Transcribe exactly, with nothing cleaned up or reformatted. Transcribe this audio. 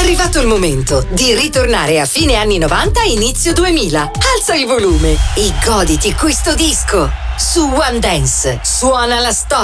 arrivato il momento di ritornare a fine anni novanta e inizio duemila. Alza il volume e goditi questo disco. Su One Dance suona la storia.